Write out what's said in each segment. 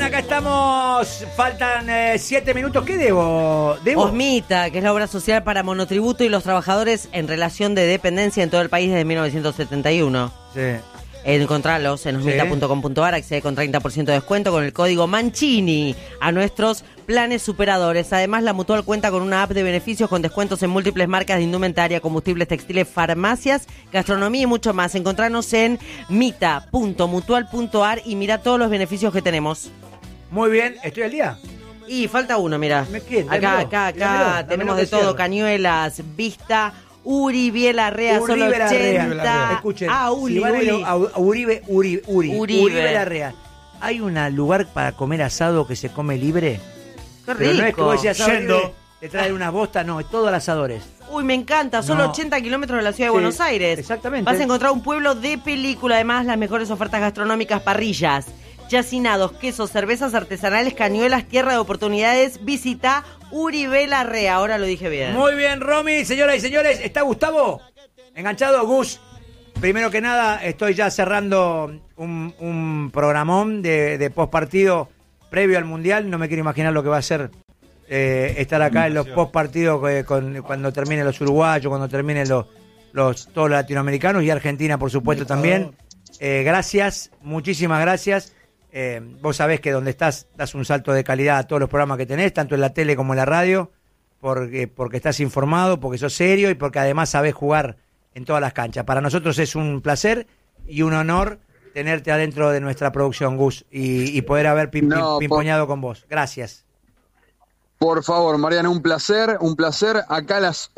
acá estamos. Faltan 7 minutos. ¿Qué debo? Osmita, que es la obra social para monotributo y los trabajadores en relación de dependencia en todo el país desde 1971. Sí. Encontralos en osmita.com.ar, accede con 30% de descuento con el código Mancini a nuestros planes superadores. Además, la Mutual cuenta con una app de beneficios con descuentos en múltiples marcas de indumentaria, combustibles, textiles, farmacias, gastronomía y mucho más. Encontranos en mita.mutual.ar y mira todos los beneficios que tenemos. Muy bien, ¿estoy al día? Y falta uno, mira. Acá tenemos de todo, cañuelas, vista... Uribe Larrea, solo 80. Escuchen, Uribe Larrea. ¿Hay un lugar para comer asado que se come libre? Qué rico. Pero no es que vos decís asado libre, te traen una bosta, no, es todo al asadores. Uy, me encanta, solo 80 kilómetros de la ciudad de Buenos Aires. Exactamente. Vas a encontrar un pueblo de película, además las mejores ofertas gastronómicas, parrillas, yacinados, quesos, cervezas artesanales, cañuelas, tierra de oportunidades. Visita Uribe Larrea, ahora lo dije bien. Muy bien, Romy, señoras y señores. ¿Está Gustavo? ¿Enganchado? Gus, primero que nada, estoy ya cerrando un programón de postpartido previo al Mundial. No me quiero imaginar lo que va a ser estar acá en los postpartidos cuando terminen los uruguayos, cuando terminen todos los latinoamericanos y Argentina, por supuesto, también. Gracias, muchísimas gracias. Vos sabés que donde estás das un salto de calidad a todos los programas que tenés, tanto en la tele como en la radio, porque estás informado, porque sos serio y porque además sabés jugar en todas las canchas. Para nosotros es un placer y un honor tenerte adentro de nuestra producción, Gus, y poder haber pimpoñado con vos. Gracias. Por favor, Mariano, un placer. Acá a las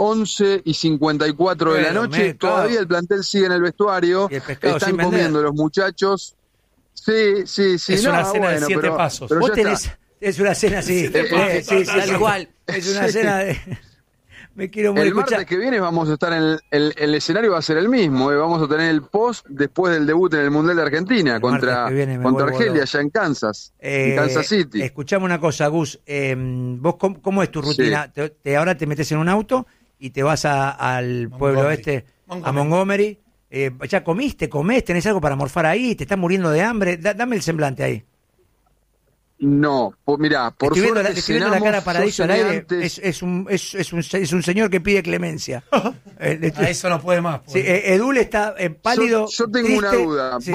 11:54 de la noche, todavía el plantel sigue en el vestuario, están comiendo los muchachos. Sí. Es una cena de 7 pasos. Pero vos tenés, es una cena así. Sí, tal cual. Es una cena de... Me quiero muy El martes que viene vamos a estar en el escenario, va a ser el mismo. Vamos a tener el post después del debut en el Mundial de Argentina contra Argelia, allá en Kansas, en Kansas City. Escuchame una cosa, Gus. ¿Vos cómo es tu rutina? Sí. Ahora te metes en un auto y te vas al pueblo a Montgomery. ¿Ya comés? ¿Tenés algo para morfar ahí? ¿Te estás muriendo de hambre? Dame el semblante ahí. No, mirá, por suerte estoy viendo la cara Paradiso al aire. Es un señor que pide clemencia. A eso no puede más. Sí, Edul está pálido. Yo tengo triste, una duda. Sí.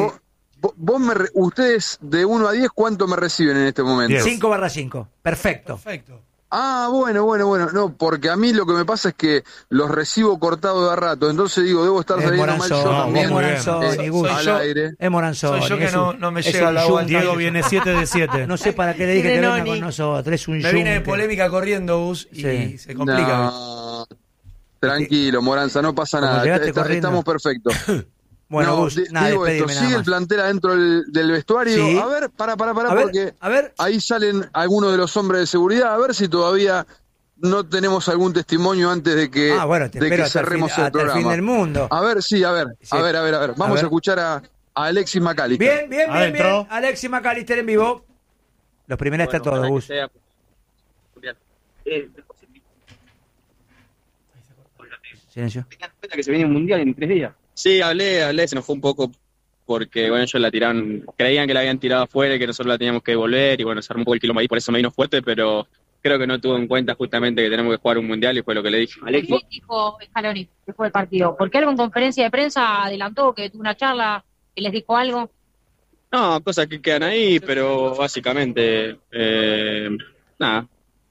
Ustedes de 1 a 10, ¿cuánto me reciben en este momento? 5/5. Perfecto. Ah, bueno. No, porque a mí lo que me pasa es que los recibo cortados de a rato. Entonces digo, debo estar saliendo mal yo también. Al aire. Es Moranzoni. Soy yo que no me llega la agua. Diego viene 7 de 7. No sé para qué le dije que venga con nosotros. Es un me viene de polémica corriendo, Gus, y se complica. No, tranquilo, Moranza, no pasa nada. Estamos perfectos. Bueno, Gus, digo esto, sigue el plantel adentro del vestuario. Sí. A ver, para, porque ahí salen algunos de los hombres de seguridad, a ver si todavía no tenemos algún testimonio antes de que, que cerremos el programa. Hasta el fin del mundo. A ver, sí, a ver. Vamos a escuchar a Alexis McAllister. Bien. Alexis McAllister en vivo. Los primeros está todo, Gus. Silencio. ¿Te das cuenta que se viene un mundial en 3 días? Sí, hablé, se nos fue un poco porque, bueno, ellos la tiraron, creían que la habían tirado afuera y que nosotros la teníamos que devolver y, bueno, se armó un poco el quilombo ahí, por eso me vino fuerte, pero creo que no tuvo en cuenta justamente que tenemos que jugar un mundial y fue lo que le dije. ¿Qué dijo Scaloni después del partido? ¿Por qué algo en conferencia de prensa adelantó que tuvo una charla y les dijo algo? No, cosas que quedan ahí, pero básicamente, nada.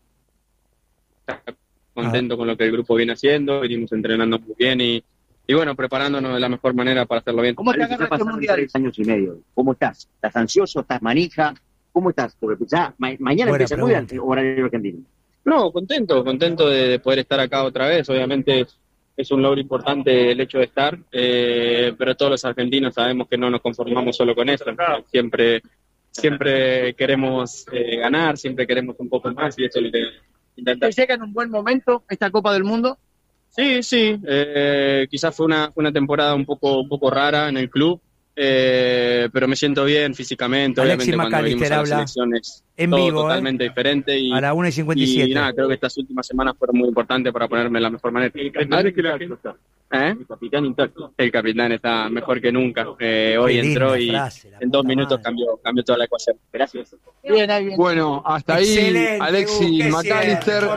Contento con lo que el grupo viene haciendo, venimos entrenando muy bien y bueno, preparándonos de la mejor manera para hacerlo bien. ¿Cómo te agarras este mundial? 3 años y medio. ¿Cómo estás? ¿Estás ansioso? ¿Estás manija? ¿Cómo estás? Porque ya mañana empieza el mundial, horario argentino. No, contento de poder estar acá otra vez. Obviamente es un logro importante el hecho de estar, pero todos los argentinos sabemos que no nos conformamos solo con eso. Siempre queremos ganar, siempre queremos un poco más y eso es lo que intentamos. ¿Te llega en un buen momento esta Copa del Mundo? Sí, quizás fue una temporada un poco rara en el club, pero me siento bien físicamente. Alexis obviamente cuando venimos a la selección es en todo vivo, totalmente diferente y, a la 1:57. Y nada, creo que estas últimas semanas fueron muy importantes para ponerme de la mejor manera. El capitán intacto. El capitán está mejor que nunca. Hoy entró y en 2 minutos cambió toda la ecuación. Gracias. Bien. Bueno, hasta excelente, ahí Alexis McAllister.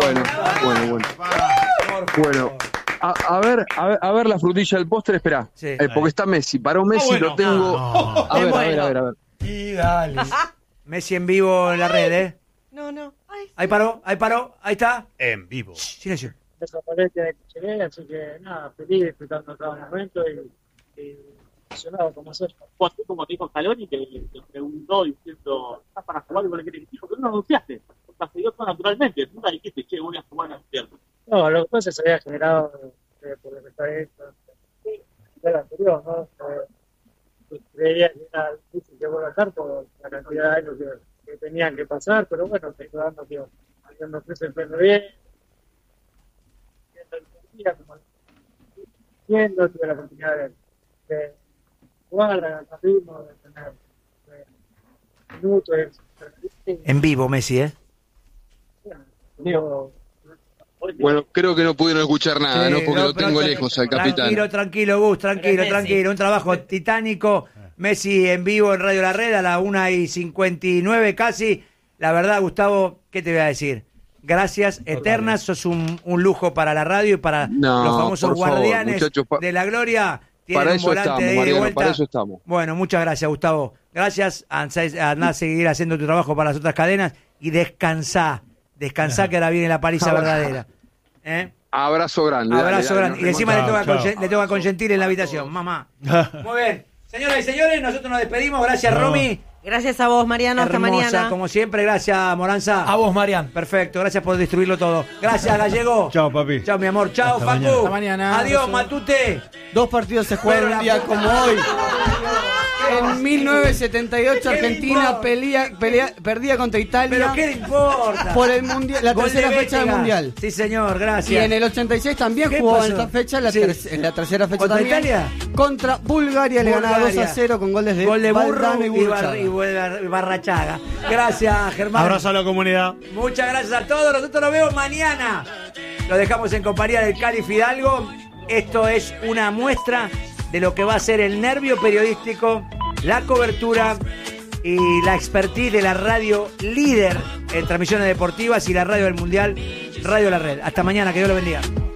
Bueno. A ver la frutilla del postre, espera. Sí. Porque está Messi. Paró Messi, lo tengo. A ver. Y dale. Messi en vivo en la red, No. Ahí paró, ahí está. En vivo. Silencio. Desaparece de Chile, así que nada, feliz, disfrutando cada momento y emocionado como ser. Vos, así como te dijo Scaloni, que te preguntó diciendo, ¿estás para jugar con el equipo? Pero no anunciaste, porque se dio todo naturalmente. Nunca dijiste, che, voy a jugar al cierto. No, lo que pasa es que se había generado por lo que está hecho del anterior, ¿no? Creía que era difícil que vuelva a estar por la cantidad de años que tenían que pasar, pero bueno, te estoy dando que no se enfrentó bien. Tuve la oportunidad de jugar, de ganar ritmo, de tener minutos. En vivo, Messi, Bueno, creo que no pudieron escuchar nada, ¿no? Porque lo tengo lejos al capitán. Tranquilo, Gus, tranquilo. Un trabajo titánico. Messi en vivo en Radio La Red a las 1:59 casi. La verdad, Gustavo, ¿qué te voy a decir? Gracias eternas, sos un lujo para la radio y para los famosos guardianes de la gloria. Tienen para eso estamos, Mariano, para eso estamos. Bueno, muchas gracias, Gustavo. Gracias, andá a seguir haciendo tu trabajo para las otras cadenas y descansá, que ahora viene la paliza verdadera. Abrazo grande. Y encima le toca consentir en la habitación, mamá. Muy bien. Señoras y señores, nosotros nos despedimos. Gracias, Romy. Gracias a vos, Mariano. Hasta mañana. Como siempre, gracias, Moranza. A vos, Marian. Perfecto, gracias por destruirlo todo. Gracias, Gallego. Chao, papi. Chao, mi amor. Chao, Facu. Hasta mañana. Adiós, Matute. 2 partidos se juegan un día como hoy. En 1978 Argentina perdía contra Italia. ¿Pero qué le importa? Por el mundial, la tercera fecha del mundial. Sí, señor, gracias. Y en el 86 también jugó en esta fecha, en la tercera fecha ¿Contra también. Italia? Contra Bulgaria le ganaba 2-0 con goles de Burro y Barrachaga. Gracias, Germán. Abrazo a la comunidad. Muchas gracias a todos. Nosotros nos vemos mañana. Lo dejamos en compañía del Cali Fidalgo. Esto es una muestra de lo que va a ser el nervio periodístico, la cobertura y la expertise de la radio líder en transmisiones deportivas y la radio del Mundial, Radio La Red. Hasta mañana, que Dios lo bendiga.